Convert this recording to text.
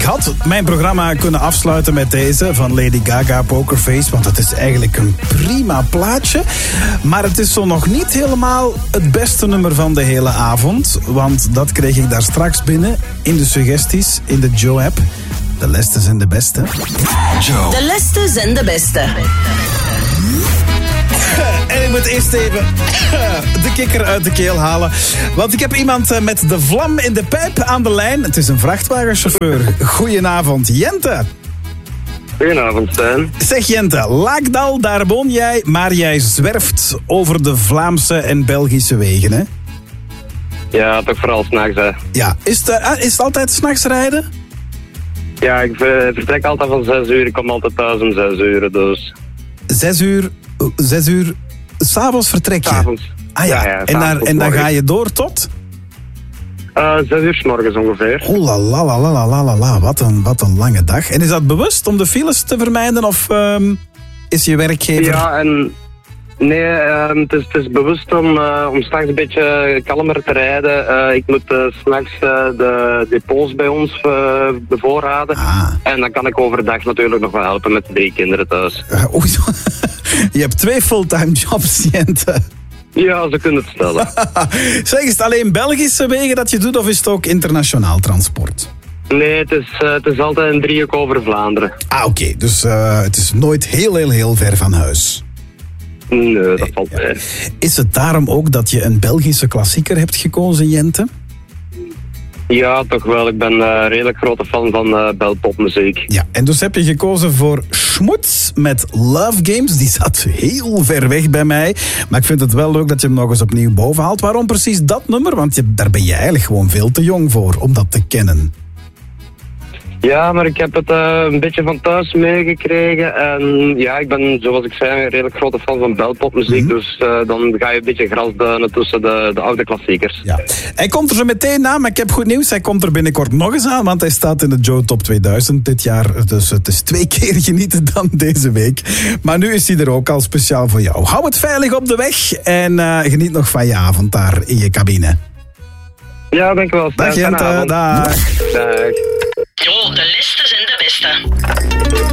had mijn programma kunnen afsluiten met deze van Lady Gaga, Pokerface. Want dat is eigenlijk een prima plaatje. Maar het is zo nog niet helemaal het beste nummer van de hele avond. Want dat kreeg ik daar straks binnen in de suggesties in de Joe-app. De lesten zijn de beste. Joe. De lesten zijn de beste. En ik moet eerst even de kikker uit de keel halen. Want ik heb iemand met de vlam in de pijp aan de lijn. Het is een vrachtwagenchauffeur. Goedenavond, Jente. Goedenavond, Stijn. Zeg Jente, Laakdal, daar woon jij, maar jij zwerft over de Vlaamse en Belgische wegen, hè? Ja, toch vooral 's nachts, hè. Ja, is het altijd 's nachts rijden? Ja, ik vertrek altijd van 6 uur. Ik kom altijd thuis om 6 uur, dus... 6 uur, 's'avonds vertrek je? 's avonds. Ah ja, en dan ga je door tot? 6 uur 's morgens ongeveer. Oh la la, wat een lange dag. En is dat bewust om de files te vermijden of is je werkgever... Ja, en... Nee, het is bewust om straks een beetje kalmer te rijden. Ik moet 's nachts de depots bij ons bevoorraden. En dan kan ik overdag natuurlijk nog wel helpen met 3 kinderen thuis. Je hebt 2 fulltime jobs, Jente. Ja, ze kunnen het stellen. Zeg, is het alleen Belgische wegen dat je doet of is het ook internationaal transport? Nee, het is altijd een driehoek over Vlaanderen. Ah, oké. Dus het is nooit heel ver van huis. Nee, dat valt mee. Is het daarom ook dat je een Belgische klassieker hebt gekozen, Jente? Ja, toch wel. Ik ben een redelijk grote fan van belpopmuziek. Ja, en dus heb je gekozen voor Schmoets met Love Games. Die zat heel ver weg bij mij. Maar ik vind het wel leuk dat je hem nog eens opnieuw bovenhaalt. Waarom precies dat nummer? Want daar ben je eigenlijk gewoon veel te jong voor om dat te kennen. Ja, maar ik heb het een beetje van thuis meegekregen. En ja, ik ben, zoals ik zei, een redelijk grote fan van belpopmuziek. Dus dan ga je een beetje grasduinen tussen de oude klassiekers. Ja. Hij komt er zo meteen aan, maar ik heb goed nieuws. Hij komt er binnenkort nog eens aan, want hij staat in de Joe Top 2000 dit jaar. Dus het is 2 keer genieten dan deze week. Maar nu is hij er ook al speciaal voor jou. Hou het veilig op de weg en geniet nog van je avond daar in je cabine. Ja, dankjewel. Dag Jente, dag. Dag. Jo, de lesten zijn de beste.